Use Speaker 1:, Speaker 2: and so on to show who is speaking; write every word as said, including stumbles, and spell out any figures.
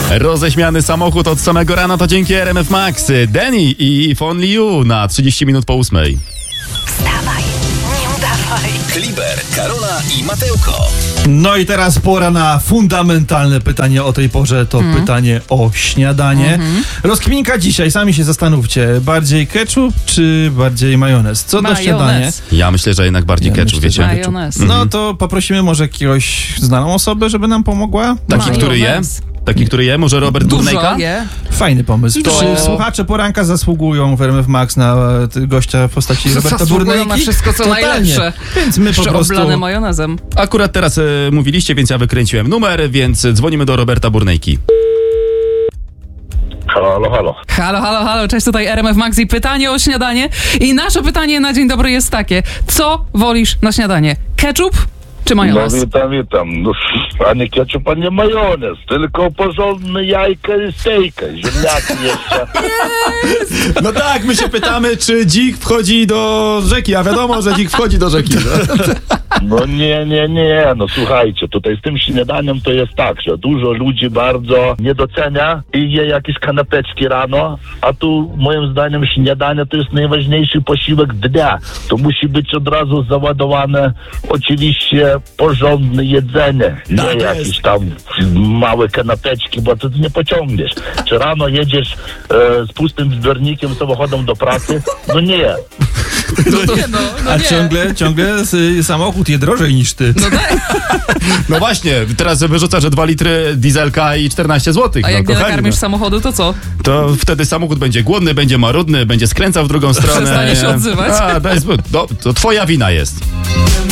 Speaker 1: Roześmiany samochód od samego rana to dzięki R M F Max. Danny i If Only You na trzydzieści minut po ósmej.
Speaker 2: Wstawaj, nie udawaj.
Speaker 3: Kliber, Karola i Mateuko.
Speaker 4: No i teraz pora na fundamentalne pytanie o tej porze. To
Speaker 2: Mm.
Speaker 4: pytanie o śniadanie. Mm-hmm. Rozkminka dzisiaj, sami się zastanówcie. Bardziej ketchup czy bardziej majonez? Co do śniadania?
Speaker 2: Majonez.
Speaker 1: Ja myślę, że jednak bardziej
Speaker 4: Ja
Speaker 1: ketchup,
Speaker 4: myślę,
Speaker 1: wiecie?
Speaker 4: że
Speaker 2: Majonez.
Speaker 4: No to poprosimy może jakiegoś znaną osobę, żeby nam pomogła?
Speaker 1: Taki,
Speaker 2: Majonez.
Speaker 1: który je? Taki, który je? Może Robert Burnejka?
Speaker 2: Dużo je.
Speaker 4: Fajny pomysł.
Speaker 2: To-
Speaker 4: Czy słuchacze poranka zasługują w R M F Max na e, ty- gościa w postaci Roberta
Speaker 2: Zasługują
Speaker 4: Burnejki?
Speaker 2: na wszystko, co
Speaker 4: Totalnie.
Speaker 2: najlepsze.
Speaker 4: Więc my po
Speaker 2: Jeszcze
Speaker 4: prostu...
Speaker 2: oblane majonezem.
Speaker 1: Akurat teraz e, mówiliście, więc ja wykręciłem numer, więc dzwonimy do Roberta Burnejki.
Speaker 5: Halo, halo.
Speaker 2: Halo, halo, halo, cześć, tutaj R M F Max i pytanie o śniadanie. I nasze pytanie na dzień dobry jest takie. Co wolisz na śniadanie? Ketchup czy
Speaker 5: No
Speaker 2: majonez?
Speaker 5: witam, witam. No, ani ketchup, ani majonez. Tylko porządne jajka i stejka. Ziemniaki jeszcze.
Speaker 1: No tak, my się pytamy, czy dzik wchodzi do rzeki, a wiadomo, że dzik wchodzi do rzeki. No.
Speaker 5: No nie, nie, nie. No słuchajcie, tutaj z tym śniadaniem to jest tak, że dużo ludzi bardzo nie docenia i je jakieś kanapeczki rano, a tu moim zdaniem śniadanie to jest najważniejszy posiłek dnia. To musi być od razu załadowane oczywiście porządne jedzenie. Nie
Speaker 1: Tak
Speaker 5: jakieś
Speaker 1: jest.
Speaker 5: tam małe kanapeczki, bo to ty nie pociągniesz. Czy rano jedziesz e, z pustym zbiornikiem samochodem do pracy? No nie.
Speaker 2: No nie, no, no
Speaker 4: A
Speaker 2: nie.
Speaker 4: ciągle, ciągle y, samochód je drożej niż ty.
Speaker 2: No tak.
Speaker 1: No właśnie, teraz wyrzuca, że dwa litry dieselka i czternaście złotych.
Speaker 2: A
Speaker 1: no,
Speaker 2: jak nie
Speaker 1: kochani,
Speaker 2: nakarmisz
Speaker 1: no.
Speaker 2: samochodu, to co?
Speaker 1: To wtedy samochód będzie głodny, będzie marudny, będzie skręcał w drugą stronę.
Speaker 2: Przestanie się odzywać.
Speaker 1: A, to, jest, no, to twoja wina jest.